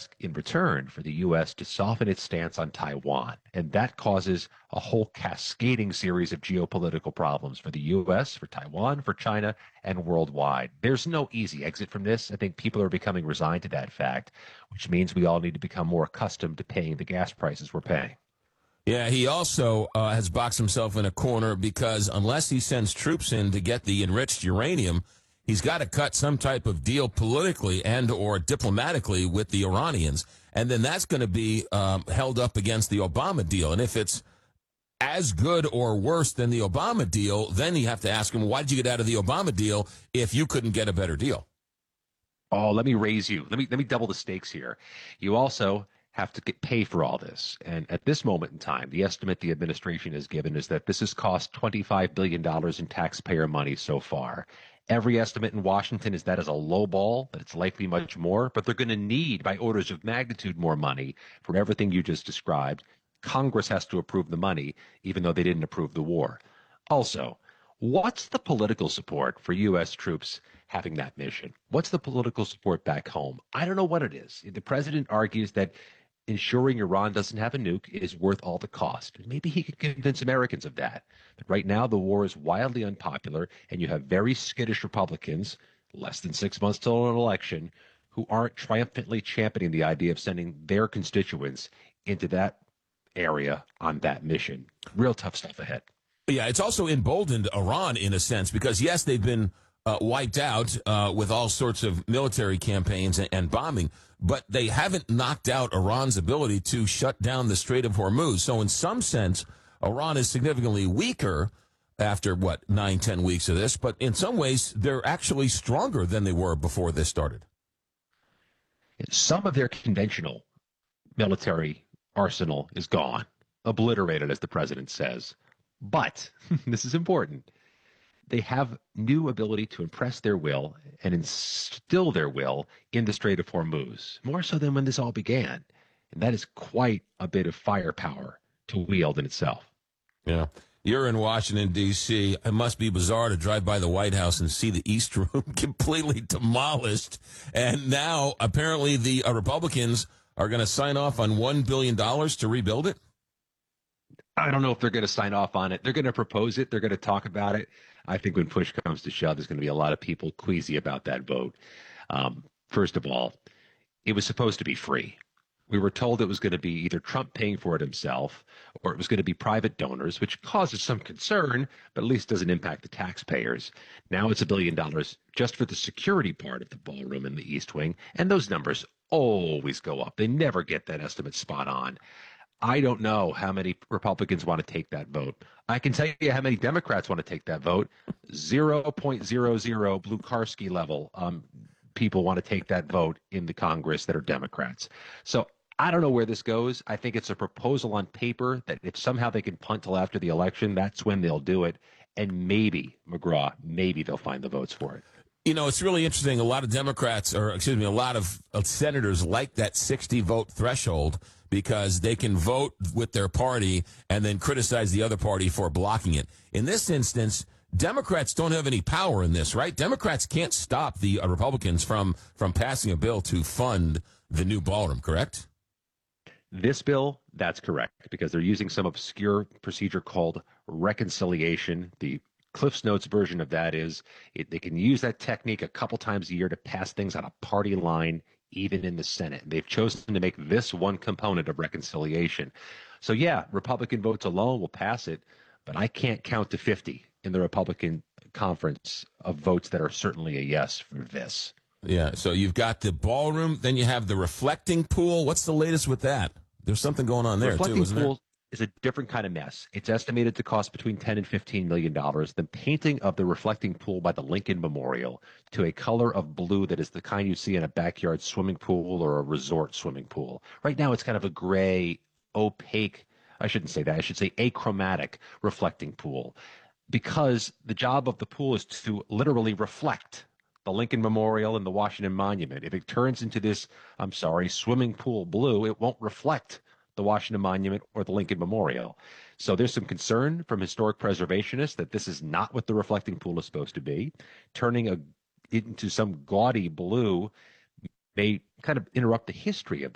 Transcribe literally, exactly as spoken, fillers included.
ask in return for the U S to soften its stance on Taiwan. And that causes a whole cascading series of geopolitical problems for the U S, for Taiwan, for China, and worldwide. There's no easy exit from this. I think people are becoming resigned to that fact, which means we all need to become more accustomed to paying the gas prices we're paying. Yeah, he also uh, has boxed himself in a corner because unless he sends troops in to get the enriched uranium, he's got to cut some type of deal politically and or diplomatically with the Iranians. And then that's going to be um, held up against the Obama deal. And if it's as good or worse than the Obama deal, then you have to ask him, why did you get out of the Obama deal if you couldn't get a better deal? Oh, let me raise you. Let me let me double the stakes here. You also have to get pay for all this. And at this moment in time, the estimate the administration has given is that this has cost twenty-five billion dollars in taxpayer money so far. Every estimate in Washington is that is a low ball, that it's likely much more, but they're going to need by orders of magnitude more money for everything you just described. Congress has to approve the money, even though they didn't approve the war. Also, what's the political support for U S troops having that mission? What's the political support back home? I don't know what it is. The president argues that ensuring Iran doesn't have a nuke is worth all the cost. Maybe he could convince Americans of that. But right now, the war is wildly unpopular, and you have very skittish Republicans, less than six months till an election, who aren't triumphantly championing the idea of sending their constituents into that area on that mission. Real tough stuff ahead. Yeah, it's also emboldened Iran in a sense because, yes, they've been uh, wiped out uh, with all sorts of military campaigns and, and bombing, but they haven't knocked out Iran's ability to shut down the Strait of Hormuz. So in some sense, Iran is significantly weaker after, what, nine, ten weeks of this, but in some ways, they're actually stronger than they were before this started. Some of their conventional military arsenal is gone, obliterated, as the president says. But, this is important, they have new ability to impress their will and instill their will in the Strait of Hormuz, more so than when this all began. And that is quite a bit of firepower to wield in itself. Yeah. You're in Washington, D C It must be bizarre to drive by the White House and see the East Room completely demolished. And now, apparently, the uh, Republicans are going to sign off on one billion dollars to rebuild it? I don't know if they're going to sign off on it. They're going to propose it. They're going to talk about it. I think when push comes to shove, there's going to be a lot of people queasy about that vote. Um, first of all, it was supposed to be free. We were told it was going to be either Trump paying for it himself or it was going to be private donors, which causes some concern, but at least doesn't impact the taxpayers. Now it's a billion dollars just for the security part of the ballroom in the East Wing, and those numbers always go up. They never get that estimate spot on. I don't know how many Republicans want to take that vote. I can tell you how many Democrats want to take that vote. zero point zero zero Blukarski level um, people want to take that vote in the Congress that are Democrats. So I don't know where this goes. I think it's a proposal on paper that if somehow they can punt till after the election, that's when they'll do it. And maybe, McGraw, maybe they'll find the votes for it. You know, it's really interesting. A lot of Democrats, or excuse me, a lot of, of senators like that sixty vote threshold because they can vote with their party and then criticize the other party for blocking it. In this instance, Democrats don't have any power in this, right? Democrats can't stop the uh, Republicans from, from passing a bill to fund the new ballroom, correct? This bill, that's correct, because they're using some obscure procedure called reconciliation. The Cliff's Notes version of that is it, they can use that technique a couple times a year to pass things on a party line, even in the Senate. They've chosen to make this one component of reconciliation. So, yeah, Republican votes alone will pass it, but I can't count to fifty in the Republican conference of votes that are certainly a yes for this. Yeah, so you've got the ballroom, then you have the reflecting pool. What's the latest with that? There's something going on there, reflecting too, isn't pool there? Is a different kind of mess. It's estimated to cost between ten and fifteen million dollars. The painting of the reflecting pool by the Lincoln Memorial to a color of blue that is the kind you see in a backyard swimming pool or a resort swimming pool. Right now, it's kind of a gray, opaque, I shouldn't say that, I should say achromatic reflecting pool, because the job of the pool is to literally reflect the Lincoln Memorial and the Washington Monument. If it turns into this, I'm sorry, swimming pool blue, it won't reflect the Washington Monument or the Lincoln Memorial. So there's some concern from historic preservationists that this is not what the reflecting pool is supposed to be. Turning a into some gaudy blue may kind of interrupt the history of